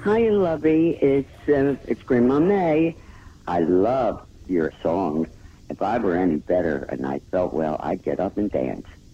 Hi, Lovey. It's Grandma May. I love your song. If I were any better and I felt well, I'd get up and dance.